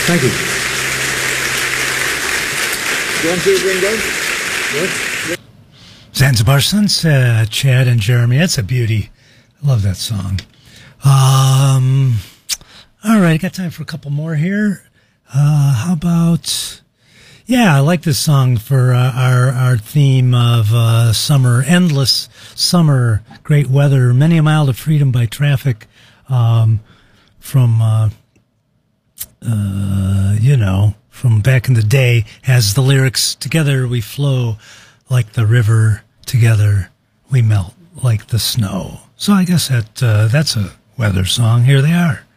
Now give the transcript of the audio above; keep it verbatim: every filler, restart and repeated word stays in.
Thank you. You want to, Ringo? Yes. Zanzibar Sunset, Chad and Jeremy. That's a beauty. I love that song. Um, all right, I got time for a couple more here. Uh, how about... Yeah, I like this song for uh, our our theme of uh, summer, endless summer, great weather, many a mile to freedom by traffic, um, from, uh, uh, you know, from back in the day, has the lyrics, together we flow like the river, together we melt like the snow. So I guess that uh, that's a weather song. Here they are.